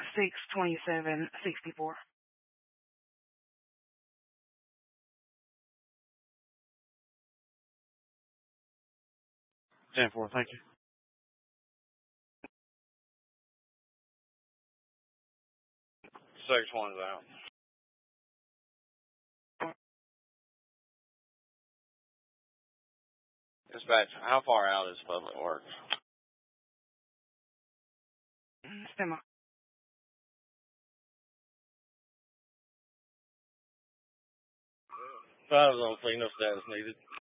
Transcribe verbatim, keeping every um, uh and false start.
six twenty-seven sixty-four. ten four, thank you. six one's out. Dispatch, how far out is Public Works? Stand by. Five on signal status needed.